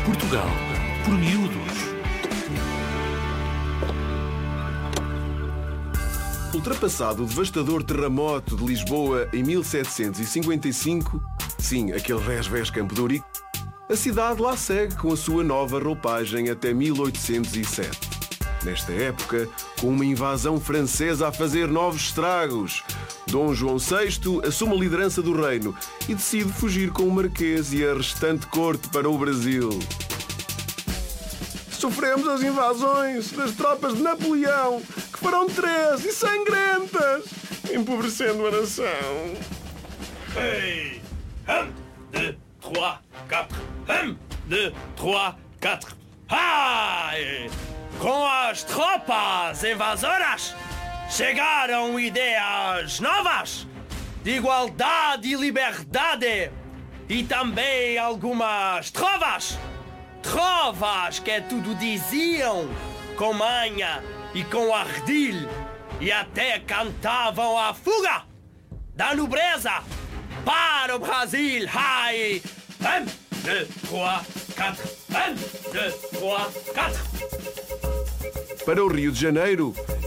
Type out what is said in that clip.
Portugal, por miúdos. Ultrapassado o devastador terremoto de Lisboa em 1755, sim, aquele resvés Campo de Ourique, a cidade lá segue com a sua nova roupagem até 1807. Nesta época, com uma invasão francesa a fazer novos estragos, Dom João VI assume a liderança do reino e decide fugir com o Marquês e a restante corte para o Brasil. Sofremos as invasões das tropas de Napoleão, que foram 3 e sangrentas, empobrecendo a nação. Hey! 1, 2, 3, 4. 1, 2, 3, 4. Ai! Com as tropas invasoras chegaram ideias novas de igualdade e liberdade e também algumas trovas. Trovas que tudo diziam com manha e com ardil e até cantavam a fuga da nobreza para o Brasil. Ai! 1, 2, 3, 4. 1, 2, 3, 4. Para o Rio de Janeiro,